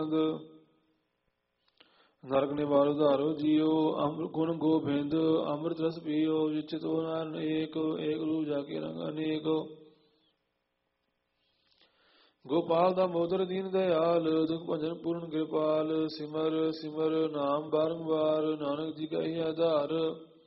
ਨਰਕ ਨਿਵਾਰ ਉਧਾਰੋ ਜੀਓ ਅੰਮ੍ਰਿਤ ਗੁਣ ਗੋਬਿੰਦ ਅੰਮ੍ਰਿਤ ਰਸ ਪੀਓ ਜਿਚਿਤੋ ਨਾਰਨ ਏਕ ਏਕ ਰੂਪ ਜਾ ਕੇ ਰੰਗ ਅਨੇਕ। ਗੋਪਾਲ ਦਾ ਮੋਦਰ ਦੀਨ ਦਇਆਲ ਦੁਖ ਭੰਜਨ ਪੂਰਨ ਕਿਰਪਾਲ ਸਿਮਰ ਸਿਮਰ ਨਾਮ ਬਾਰੰਬਾਰ ਨਾਨਕ ਜੀ ਕਾ ਹੀ ਆਧਾਰ।